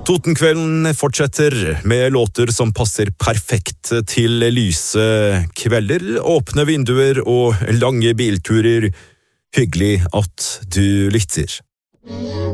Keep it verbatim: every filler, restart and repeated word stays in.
Totenkvelden fortsetter med låter som passer perfekt til lyse kvelder, åpne vinduer og lange bilturer. Hyggelig at du lytter.